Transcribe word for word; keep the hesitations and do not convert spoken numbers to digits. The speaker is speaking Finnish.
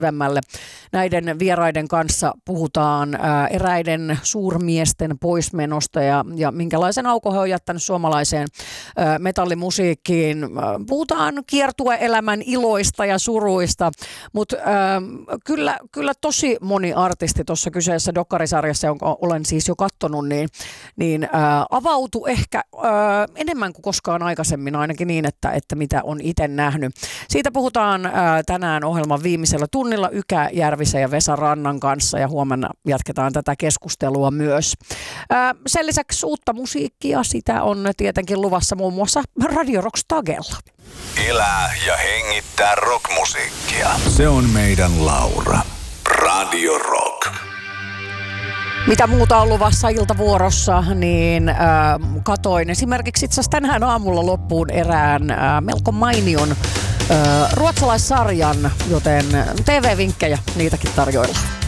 Näiden vieraiden kanssa puhutaan ää, eräiden suurmiesten poismenosta ja, ja minkälaisen aukon he on jättänyt suomalaiseen ää, metallimusiikkiin. Puhutaan kiertueelämän iloista ja suruista, mutta kyllä, kyllä tosi moni artisti tuossa kyseessä dokkarisarjassa, jonka olen siis jo katsonut, niin, niin ää, avautui ehkä ää, enemmän kuin koskaan aikaisemmin, ainakin niin, että, että mitä on itse nähnyt. Siitä puhutaan ää, tänään ohjelman viimeisellä tunnilla Ykä Järvisen ja Vesa Rannan kanssa ja huomenna jatketaan tätä keskustelua myös. Ää, sen lisäksi uutta musiikkia, sitä on tietenkin luvassa muun muassa Radio Rock Stagella. Elää ja hengittää rockmusiikkia. Se on meidän Laura. Radio Rock. Mitä muuta on luvassa iltavuorossa, niin äh, katoin esimerkiksi itse asiassa tänään aamulla loppuun erään äh, melko mainion äh, ruotsalaissarjan, joten T V-vinkkejä niitäkin tarjoillaan.